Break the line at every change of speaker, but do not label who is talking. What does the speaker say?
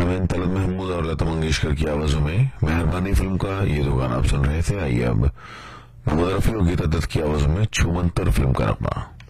शामीन तलब महमूद और लता मंगेशकर की आवाजों में मेहरबानी फिल्म का ये दो गाना आप सुन रहे थे। आइए अब मोहम्मद रफी और गीता दत्त की आवाजों में छूमंतर फिल्म का नगमा।